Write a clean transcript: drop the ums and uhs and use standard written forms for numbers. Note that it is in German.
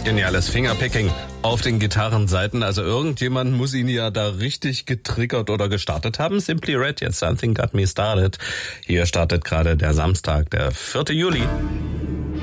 Geniales Fingerpicking auf den Gitarrenseiten. Also irgendjemand muss ihn ja da richtig getriggert oder gestartet haben. Simply Red, jetzt Something Got Me Started. Hier startet gerade der Samstag, der 4. Juli.